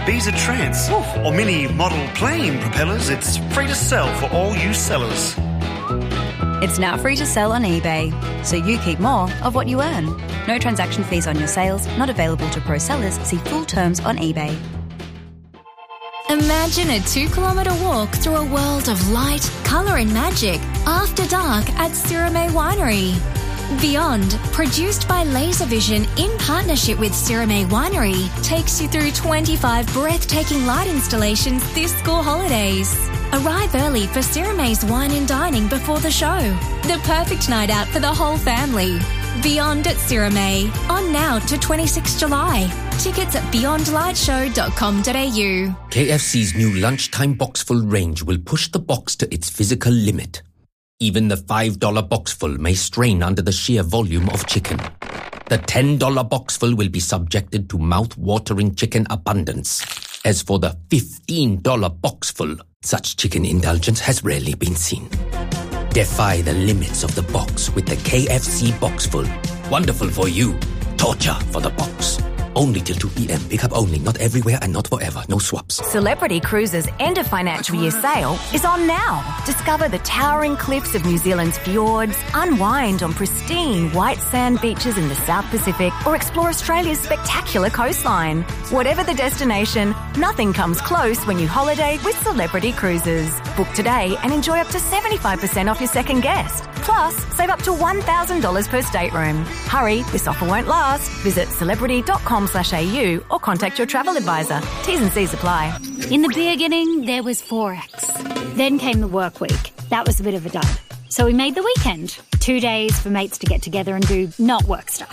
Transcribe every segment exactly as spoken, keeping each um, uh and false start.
Ibiza Trance, or mini model plane propellers, it's free to sell for all you sellers. It's now free to sell on eBay, so you keep more of what you earn. No transaction fees on your sales, not available to pro sellers. See full terms on eBay. Imagine a two-kilometre walk through a world of light, colour and magic after dark at Sirame Winery. Beyond, produced by Laservision in partnership with Sirame Winery, takes you through twenty-five breathtaking light installations this school holidays. Arrive early for Sirame's wine and dining before the show. The perfect night out for the whole family. Beyond at Sirame, on now to twenty-sixth of July. Tickets at beyond light show dot com dot a u. K F C's new lunchtime boxful range will push the box to its physical limit. Even the five dollar boxful may strain under the sheer volume of chicken. The ten dollar boxful will be subjected to mouth-watering chicken abundance. As for the fifteen dollar boxful, such chicken indulgence has rarely been seen. Defy the limits of the box with the K F C Boxful. Wonderful for you. Torture for the box. Only till two p.m. Pick up only. Not everywhere and not forever. No swaps. Celebrity Cruises' end of financial year sale is on now. Discover the towering cliffs of New Zealand's fjords, unwind on pristine white sand beaches in the South Pacific, or explore Australia's spectacular coastline. Whatever the destination, nothing comes close when you holiday with Celebrity Cruises. Book today and enjoy up to seventy-five percent off your second guest. Plus, save up to one thousand dollars per stateroom. Hurry, this offer won't last. Visit celebrity dot com slash a u or contact your travel advisor. T's and C's apply. In the beginning, there was Forex. Then came the work week. That was a bit of a dud. So we made the weekend. Two days for mates to get together and do not work stuff.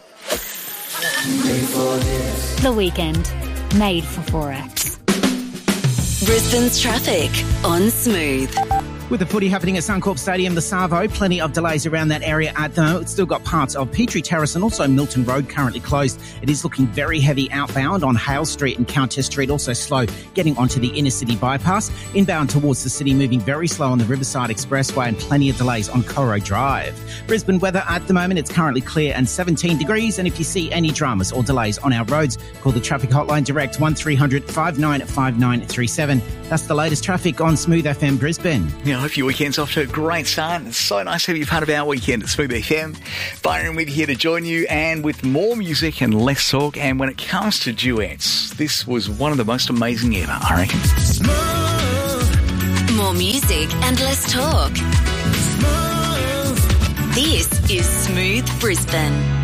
The weekend. Made for Forex. Brisbane's traffic on Smooth. With the footy happening at Suncorp Stadium, the Savo, plenty of delays around that area at the moment. It's still got parts of Petrie Terrace and also Milton Road currently closed. It is looking very heavy outbound on Hale Street and Countess Street, also slow getting onto the inner city bypass. Inbound towards the city, moving very slow on the Riverside Expressway and plenty of delays on Coro Drive. Brisbane weather at the moment, it's currently clear and seventeen degrees. And if you see any dramas or delays on our roads, call the traffic hotline direct one three hundred five nine five nine three seven. That's the latest traffic on Smooth F M Brisbane. Yeah, I hope your weekend's off to a great start. It's so nice to have you part of our weekend at Smooth F M. Byron with you here to join you, and with more music and less talk. And when it comes to duets, this was one of the most amazing ever, I reckon. Smooth. More music and less talk. Smooth. This is Smooth Brisbane.